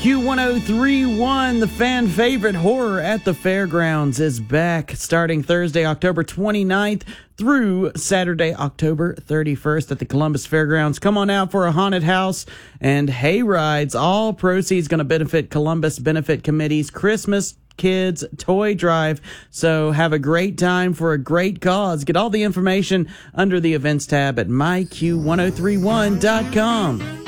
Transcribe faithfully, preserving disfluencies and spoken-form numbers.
Q one oh three point one, the fan favorite Horror at the Fairgrounds, is back starting Thursday, October twenty-ninth through Saturday, October thirty-first at the Columbus Fairgrounds. Come on out for a haunted house and hay rides. All proceeds going to benefit Columbus Benefit Committee's Christmas Kids Toy Drive. So have a great time for a great cause. Get all the information under the events tab at my q one oh three one dot com.